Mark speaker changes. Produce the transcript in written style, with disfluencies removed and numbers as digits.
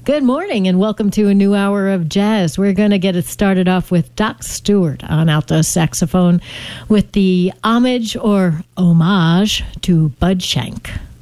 Speaker 1: Good morning and welcome to a new hour of jazz. We're going to get it started off with Doc Stewart on alto saxophone with the homage or homage to Bud Shank.